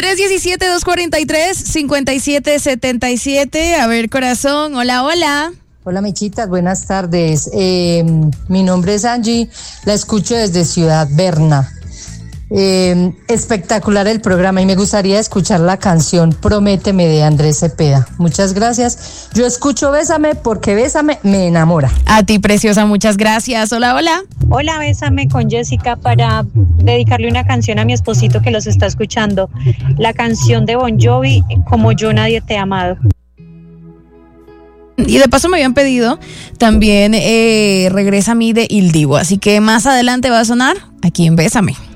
317-243-5777. A ver, corazón, hola, hola. Hola, Michitas, buenas tardes. Mi nombre es Angie, la escucho desde Ciudad Berna. Espectacular el programa y me gustaría escuchar la canción Prométeme de Andrés Cepeda. Muchas gracias. Yo escucho Bésame porque Bésame me enamora. A ti, preciosa, muchas gracias. Hola, hola. Hola, Bésame con Jessica para dedicarle una canción a mi esposito que los está escuchando. La canción de Bon Jovi, Como yo nadie te ha amado. Y de paso me habían pedido también Regresa a mí de Il Divo. Así que más adelante va a sonar aquí en Bésame.